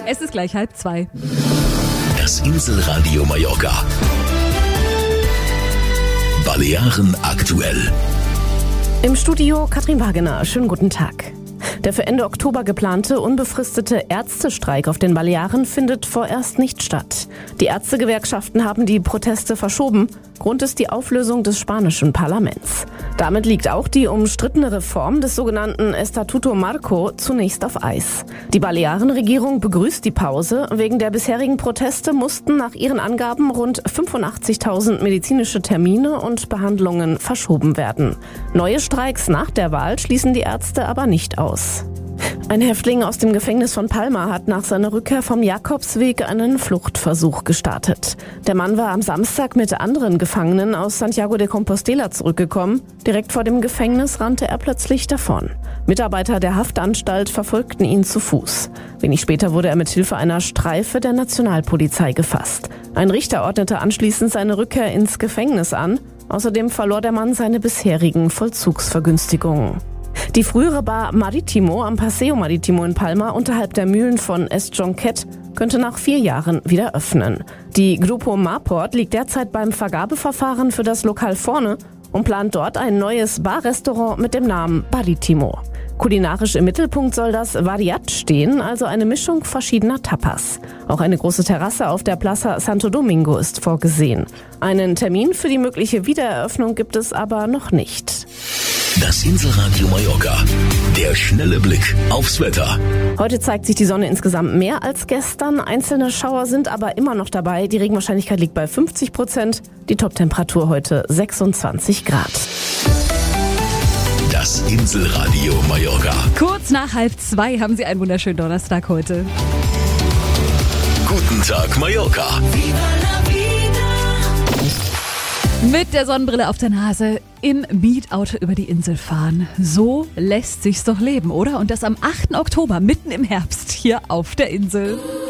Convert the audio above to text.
Es ist gleich 1:30. Das Inselradio Mallorca. Balearen aktuell. Im Studio Katrin Wagener. Schönen guten Tag. Der für Ende Oktober geplante unbefristete Ärztestreik auf den Balearen findet vorerst nicht statt. Die Ärztegewerkschaften haben die Proteste verschoben. Grund ist die Auflösung des spanischen Parlaments. Damit liegt auch die umstrittene Reform des sogenannten Estatuto Marco zunächst auf Eis. Die Balearenregierung begrüßt die Pause. Wegen der bisherigen Proteste mussten nach ihren Angaben rund 85.000 medizinische Termine und Behandlungen verschoben werden. Neue Streiks nach der Wahl schließen die Ärzte aber nicht aus. Ein Häftling aus dem Gefängnis von Palma hat nach seiner Rückkehr vom Jakobsweg einen Fluchtversuch gestartet. Der Mann war am Samstag mit anderen Gefangenen aus Santiago de Compostela zurückgekommen. Direkt vor dem Gefängnis rannte er plötzlich davon. Mitarbeiter der Haftanstalt verfolgten ihn zu Fuß. Wenig später wurde er mit Hilfe einer Streife der Nationalpolizei gefasst. Ein Richter ordnete anschließend seine Rückkehr ins Gefängnis an. Außerdem verlor der Mann seine bisherigen Vollzugsvergünstigungen. Die frühere Bar Maritimo am Paseo Maritimo in Palma unterhalb der Mühlen von Es Jonquet könnte nach 4 Jahren wieder öffnen. Die Grupo Marport liegt derzeit beim Vergabeverfahren für das Lokal vorne und plant dort ein neues Barrestaurant mit dem Namen Maritimo. Kulinarisch im Mittelpunkt soll das Variat stehen, also eine Mischung verschiedener Tapas. Auch eine große Terrasse auf der Plaza Santo Domingo ist vorgesehen. Einen Termin für die mögliche Wiedereröffnung gibt es aber noch nicht. Das Inselradio Mallorca. Der schnelle Blick aufs Wetter. Heute zeigt sich die Sonne insgesamt mehr als gestern. Einzelne Schauer sind aber immer noch dabei. Die Regenwahrscheinlichkeit liegt bei 50%. Die Toptemperatur heute 26 Grad. Das Inselradio Mallorca. Kurz nach 1:30 haben Sie einen wunderschönen Donnerstag heute. Guten Tag, Mallorca. Mit der Sonnenbrille auf der Nase im Mietauto über die Insel fahren. So lässt sich's doch leben, oder? Und das am 8. Oktober, mitten im Herbst, hier auf der Insel.